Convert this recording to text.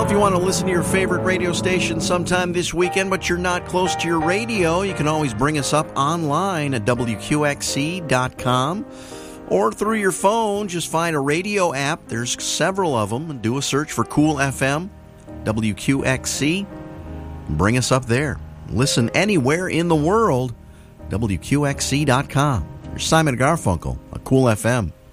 Well, if you want to listen to your favorite radio station sometime this weekend, but you're not close to your radio, you can always bring us up online at WQXC.com. Or through your phone, just find a radio app. There's several of them. Do a search for Cool FM, WQXC. Bring us up there. Listen anywhere in the world, WQXC.com. Here's Simon Garfunkel, a Cool FM.